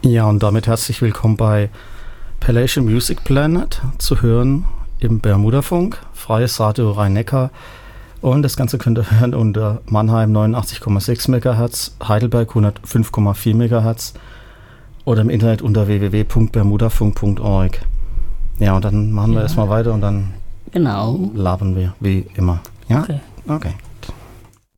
Ja, und damit herzlich willkommen bei Palatial Music Planet, zu hören im Bermudafunk, freies Radio Rhein-Neckar. Und das Ganze könnt ihr hören unter Mannheim 89,6 MHz, Heidelberg 105,4 MHz oder im Internet unter www.bermudafunk.org. Ja, und dann machen wir erstmal weiter und dann labern wir, wie immer. Ja? Okay. Okay.